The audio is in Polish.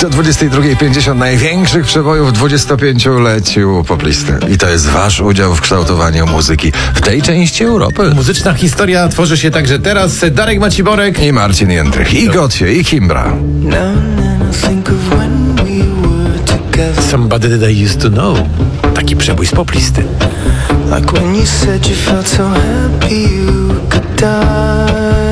Do 22:50 największych przebojów w 25-leciu poplisty. I to jest wasz udział w kształtowaniu muzyki w tej części Europy. Muzyczna historia tworzy się także teraz. Darek Maciborek I Marcin Jędrych, i Gocie, i Kimbra. Somebody That I Used To Know. Taki przebój z poplisty. Like when you said you felt so happy you could die.